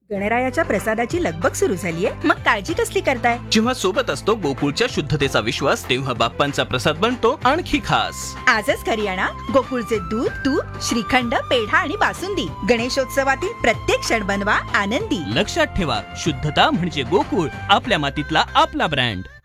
गणरायाच्या प्रसादाची लगबग सुरू झालीये, मग काळजी कसली करताय? जेव्हा सोबत असतो गोकुळच्या शुद्धतेचा विश्वास, तेव्हा बाप्पांचा प्रसाद बनतो आणखी खास. आजच घरी आणा गोकुळचे दूध, तूप, श्रीखंड, पेढा आणि बासुंदी. गणेशोत्सवातील प्रत्येक क्षण बनवा आनंदी. लक्षात ठेवा, शुद्धता म्हणजे गोकुळ, आपल्या मातीतला आपला ब्रँड.